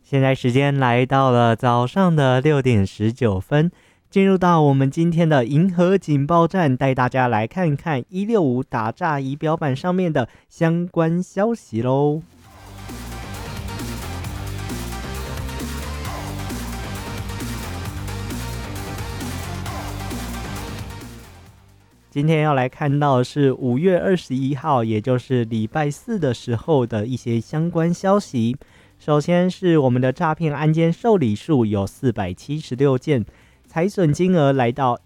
现在时间来到了早上的6点19分，进入到我们今天的银河警报站，带大家来看看165打诈仪表板上面的相关消息咯。今天要来看到的是5月21号，也就是礼拜四的时候的一些相关消息。首先是我们的诈骗案件受理数有476件，财损金额来到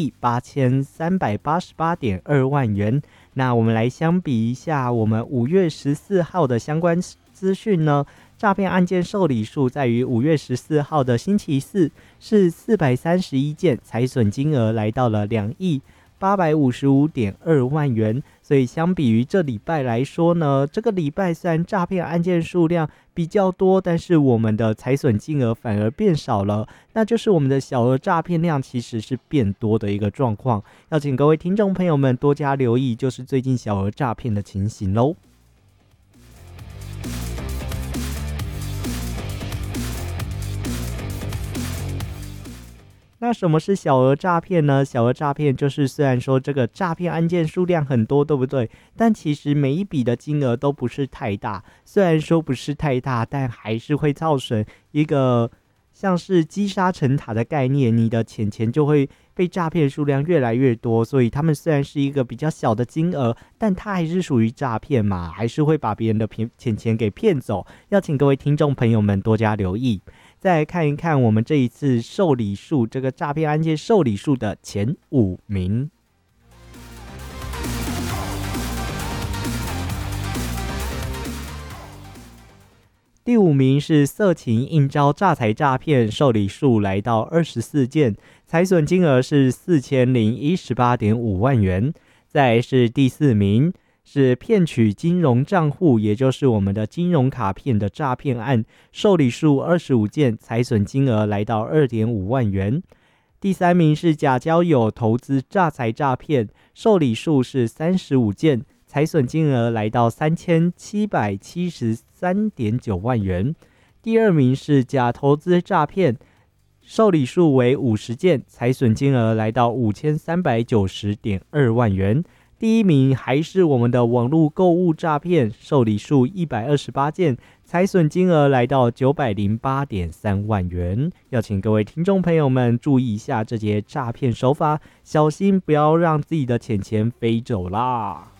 18388.2万元。那我们来相比一下我们5月14号的相关资讯呢，诈骗案件受理数在于5月14号的星期四是431件，财损金额来到了2亿855.2万元，所以相比于这礼拜来说呢，这个礼拜虽然诈骗案件数量比较多，但是我们的财损金额反而变少了，那就是我们的小额诈骗量其实是变多的一个状况，要请各位听众朋友们多加留意，就是最近小额诈骗的情形咯。那什么是小额诈骗呢？小额诈骗就是虽然说这个诈骗案件数量很多，对不对？但其实每一笔的金额都不是太大，虽然说不是太大，但还是会造成一个像是积沙成塔的概念，你的钱就会被诈骗数量越来越多，所以他们虽然是一个比较小的金额，但它还是属于诈骗嘛，还是会把别人的钱给骗走，要请各位听众朋友们多加留意。再来看一看我们这一次受理数，这个诈骗案件受理数的前5名。第5名是色情应招诈财诈骗，受理数来到24件，财损金额是4018.5万元。再来是第4名，是骗取金融账户，也就是我们的金融卡片的诈骗案，受理数25件，财损金额来到2.5万元。第3名是假交友投资诈财诈骗，受理数是35件，财损金额来到3773.9万元。第2名是假投资诈骗，受理数为50件，财损金额来到5390.2万元。第1名还是我们的网络购物诈骗，受理数128件，财损金额来到908.3万元。要请各位听众朋友们注意一下这些诈骗手法，小心不要让自己的钱飞走啦。